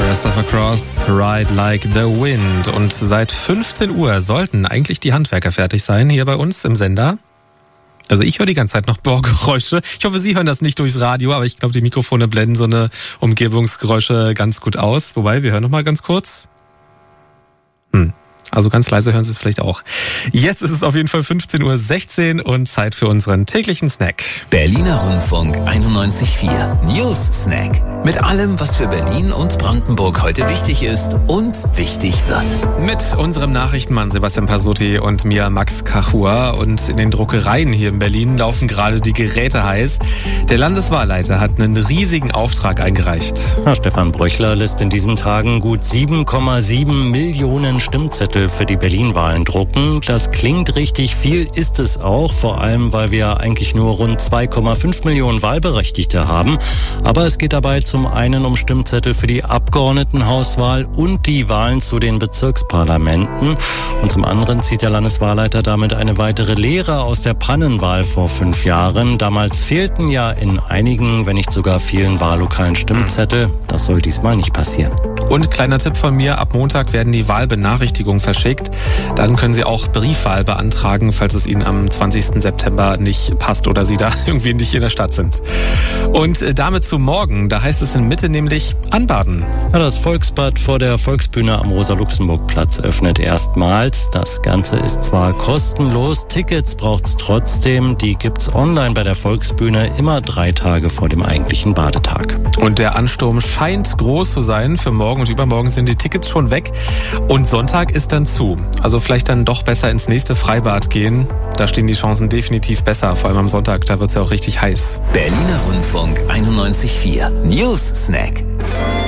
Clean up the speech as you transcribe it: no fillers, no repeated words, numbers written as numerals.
Christopher Cross, Ride Like the Wind. Und seit 15 Uhr sollten eigentlich die Handwerker fertig sein hier bei uns im Sender. Also ich höre die ganze Zeit noch Bohrgeräusche. Ich hoffe, Sie hören das nicht durchs Radio, aber ich glaube, die Mikrofone blenden so eine Umgebungsgeräusche ganz gut aus. Wobei, wir hören noch mal ganz kurz. Also ganz leise hören Sie es vielleicht auch. Jetzt ist es auf jeden Fall 15.16 Uhr und Zeit für unseren täglichen Snack. Berliner Rundfunk 91.4 News Snack. Mit allem, was für Berlin und Brandenburg heute wichtig ist und wichtig wird. Mit unserem Nachrichtenmann Sebastian Pasutti und mir Max Kachua. Und in den Druckereien hier in Berlin laufen gerade die Geräte heiß. Der Landeswahlleiter hat einen riesigen Auftrag eingereicht. Stefan Bröchler lässt in diesen Tagen gut 7,7 Millionen Stimmzettel für die Berlin-Wahlen drucken. Das klingt richtig viel, ist es auch, vor allem weil wir eigentlich nur rund 2,5 Millionen Wahlberechtigte haben. Aber es geht dabei zum einen um Stimmzettel für die Abgeordnetenhauswahl und die Wahlen zu den Bezirksparlamenten. Und zum anderen zieht der Landeswahlleiter damit eine weitere Lehre aus der Pannenwahl vor 5 Jahren. Damals fehlten ja in einigen, wenn nicht sogar vielen Wahllokalen Stimmzettel. Das soll diesmal nicht passieren. Und kleiner Tipp von mir, ab Montag werden die Wahlbenachrichtigungen verschickt. Dann können Sie auch Briefwahl beantragen, falls es Ihnen am 20. September nicht passt oder Sie da irgendwie nicht in der Stadt sind. Und damit zu morgen, da heißt es in Mitte nämlich anbaden. Ja, das Volksbad vor der Volksbühne am Rosa-Luxemburg-Platz öffnet erstmals. Das Ganze ist zwar kostenlos, Tickets braucht's trotzdem. Die gibt's online bei der Volksbühne immer 3 Tage vor dem eigentlichen Badetag. Und der Ansturm scheint groß zu sein. Für morgen und übermorgen sind die Tickets schon weg. Und Sonntag ist dann zu. Also vielleicht dann doch besser ins nächste Freibad gehen. Da stehen die Chancen definitiv besser. Vor allem am Sonntag, da wird's ja auch richtig heiß. Berliner Rundfunk 91.4 News Snack.